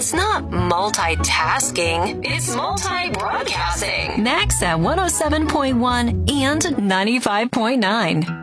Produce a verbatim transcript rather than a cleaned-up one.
It's not multitasking. It's multi-broadcasting. Max at one oh seven point one and ninety-five point nine.